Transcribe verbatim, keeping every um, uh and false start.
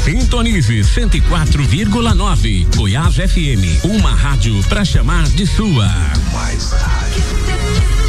Sintonize cento e quatro vírgula nove. Goiás F M, uma rádio pra chamar de sua. Mais rádio.